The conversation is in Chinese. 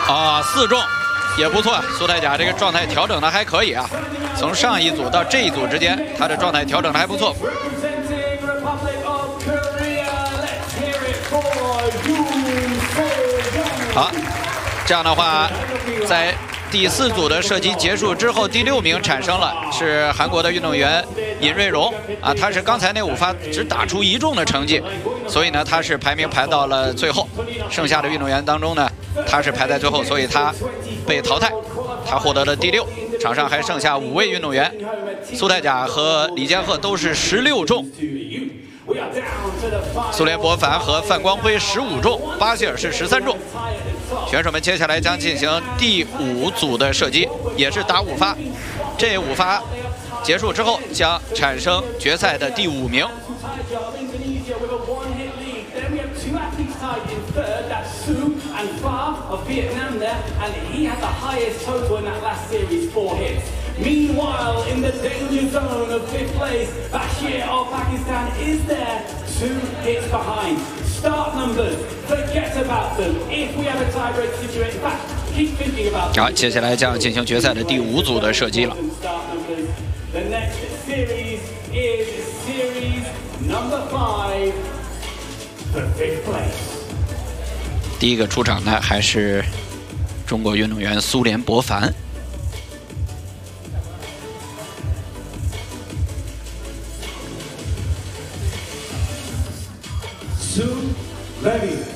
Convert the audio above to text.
啊，4中也不错。苏太甲这个状态调整的还可以啊，从上一组到这一组之间，他的状态调整的还不错。好，这样的话，在第4组的射击结束之后，第6名产生了，是韩国的运动员尹瑞荣啊，他是刚才那5发只打出1中的成绩，所以呢，他是排名排到了最后。剩下的运动员当中呢，他是排在最后，所以他被淘汰，他获得了第6。场上还剩下5位运动员，苏太甲和李建赫都是16中。苏联博凡和范光辉15中，巴希尔是13中。选手们接下来将进行第5组的射击，也是打5发。这5发结束之后，将产生决赛的第5名。 Meanwhile, in the danger zone of 5th place, Bashir of Pakistan is there, 2 hits behind. Start numbers, forget about them. If we have a tiebreak situation, in fact, keep thinking about them. 好，接下来将进行决赛的第5组的射击了。 The next series is series number 5, the 5th place. 第一个出场的还是中国运动员苏联博凡。 Sue Levy.